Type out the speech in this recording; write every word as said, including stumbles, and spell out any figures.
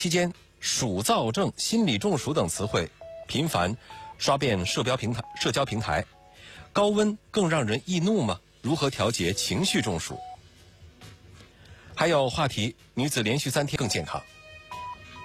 期间，暑躁症、心理中暑等词汇频繁刷遍社交平台。社交平台，高温更让人易怒吗？如何调节情绪中暑？还有话题：女子连续三天更健康。